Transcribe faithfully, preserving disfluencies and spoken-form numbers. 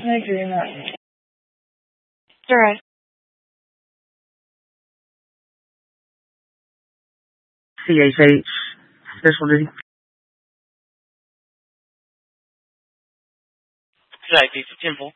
Agreement. Alright. C H H specialty. Should I be for Temple?